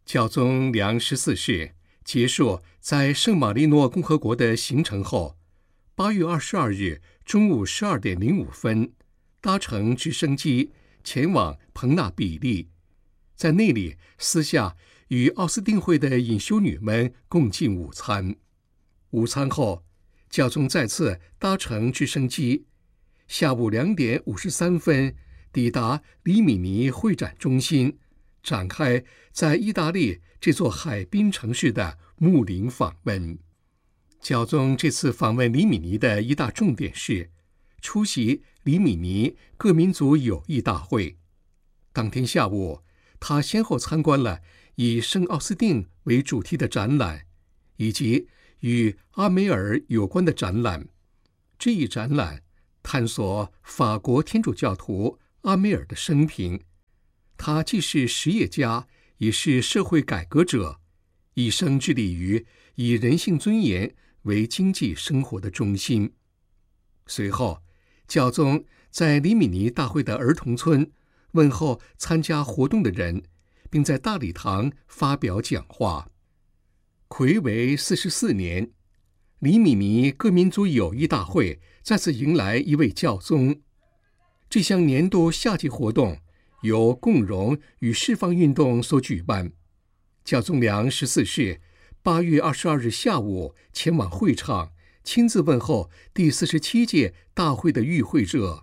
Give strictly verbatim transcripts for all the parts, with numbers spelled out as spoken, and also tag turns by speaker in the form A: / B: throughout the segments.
A: 教宗良十四世结束在圣马力诺共和国的行程后，八月二十二日中午十二点零五分，搭乘直升机前往彭纳比利，在那里私下与奥斯定会的隐修女们共进午餐。午餐后，教宗再次搭乘直升机，下午两点五十三分抵达里米尼会展中心，展开在意大利这座海滨城市的牧灵访问。教宗这次访问里米尼的一大重点是出席里米尼各民族友谊大会。当天下午，他先后参观了以圣奥斯定为主题的展览，以及与阿梅尔有关的展览。这一展览探索法国天主教徒阿梅尔的生平，他既是实业家，也是社会改革者，一生致力于以人性尊严为经济生活的中心。随后，教宗在里米尼大会的儿童村问候参加活动的人，并在大礼堂发表讲话。睽违四十四年，里米尼各民族友谊大会再次迎来一位教宗。这项年度夏季活动由共融与释放运动所举办。教宗良十四世八月二十二日下午前往会场，亲自问候第四十七届大会的与会者。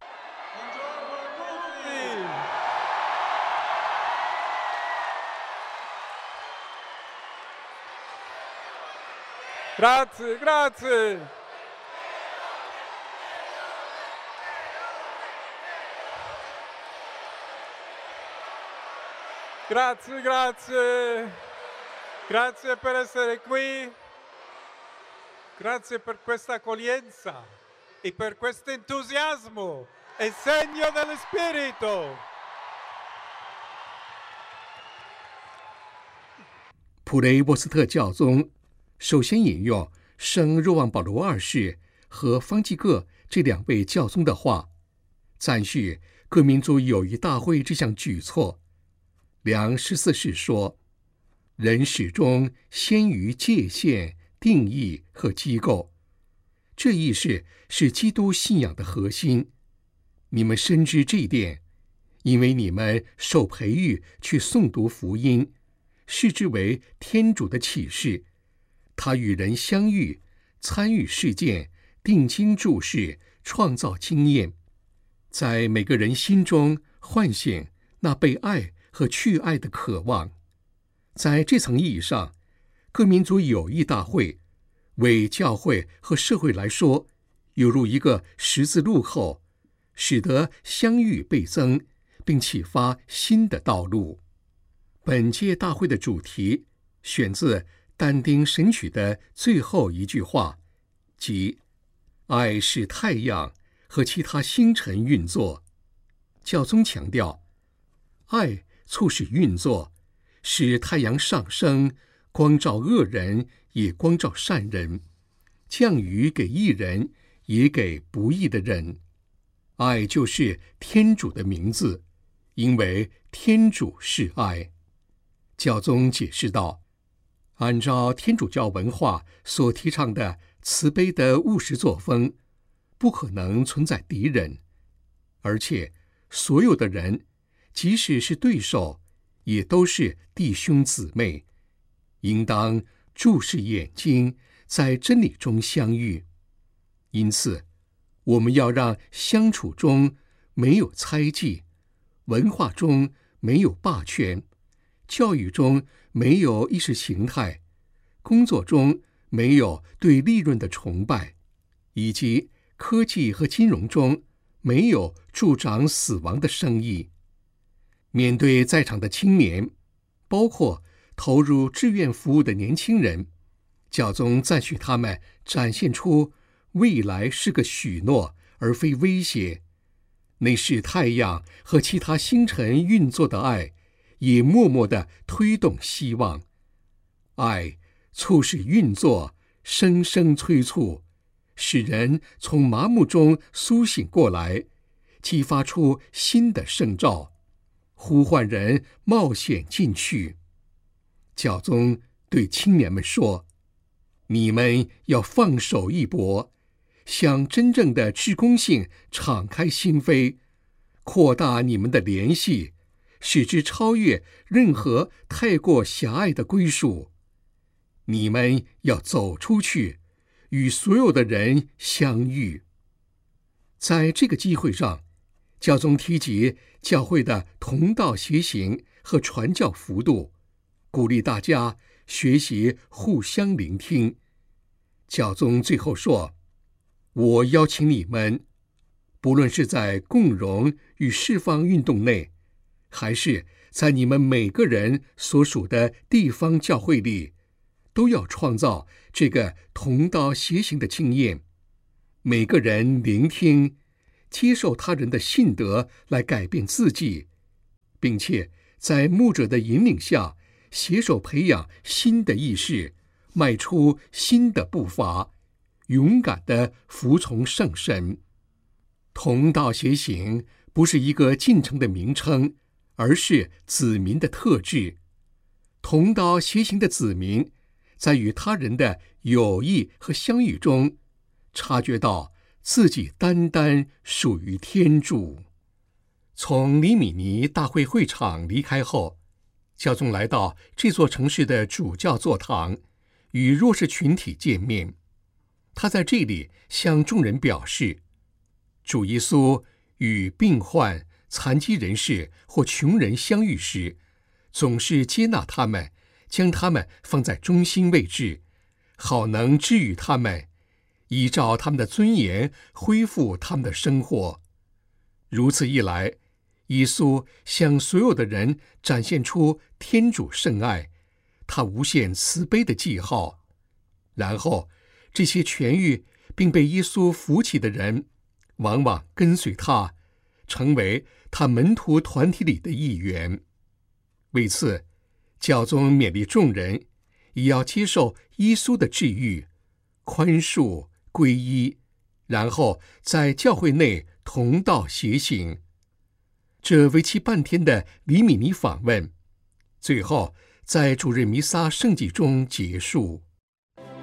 B: Grazie, grazie. Grazie, grazie. Grazie per essere qui. Grazie per questa accoglienza e per questo entusiasmo. È segno dello spirito.
A: 普雷沃斯特教宗首先引用圣若望保罗二世和方济各这两位教宗的话，赞许各民族友谊大会这项举措。良十四世说，人始终先于界限、定义和机构，这意识是基督信仰的核心。你们深知这一点，因为你们受培育去诵读福音，视之为天主的启示。他与人相遇，参与事件，定睛注视，创造经验，在每个人心中唤醒那被爱和去爱的渴望。在这层意义上，各民族友谊大会为教会和社会来说，犹如一个十字路口，使得相遇倍增，并启发新的道路。本届大会的主题选自但丁神曲的最后一句话，即爱使太阳和其他星辰运作。教宗强调，爱促使运作，使太阳上升，光照恶人，也光照善人，降雨给义人，也给不义的人。爱就是天主的名字，因为天主是爱。教宗解释道，按照天主教文化所提倡的慈悲的务实作风，不可能存在敌人，而且所有的人，即使是对手，也都是弟兄姊妹，应当注视眼睛，在真理中相遇。因此，我们要让相处中没有猜忌，文化中没有霸权，教育中没有意识形态，工作中没有对利润的崇拜，以及科技和金融中没有助长死亡的生意。面对在场的青年，包括投入志愿服务的年轻人，教宗赞许他们展现出未来是个许诺而非威胁。那是太阳和其他星辰运作的爱，也默默地推动希望。爱促使运作，生生催促，使人从麻木中苏醒过来，激发出新的圣召，呼唤人冒险进去。 教宗对青年们说：你们要放手一搏，向真正的志工性敞开心扉，扩大你们的联系，使之超越任何太过狭隘的归属。你们要走出去，与所有的人相遇。在这个机会上，教宗提及教会的同道协行和传教幅度，鼓励大家学习互相聆听。教宗最后说：我邀请你们，不论是在共荣与释放运动内，还是在你们每个人所属的地方教会里，都要创造这个同道协行的经验。每个人聆听、接受他人的信德来改变自己，并且在牧者的引领下，携手培养新的意识，迈出新的步伐，勇敢地服从圣神。同道协行不是一个进程的名称，而是子民的特质。同道协行的子民，在与他人的友谊和相遇中，察觉到自己单单属于天主。从里米尼大会会场离开后，教宗来到这座城市的主教座堂，与弱势群体见面。他在这里向众人表示，主耶稣与病患、残疾人士或穷人相遇时，总是接纳他们，将他们放在中心位置，好能治愈他们，依照他们的尊严恢复他们的生活。如此一来，耶稣向所有的人展现出天主圣爱，他无限慈悲的记号。然后，这些痊愈并被耶稣扶起的人，往往跟随他，成为他门徒团体里的一员。为此，教宗勉励众人也要接受耶稣的治愈、宽恕、皈依，然后在教会内同道协行。这为期半天的里米尼访问，最后在主日弥撒圣祭中结束。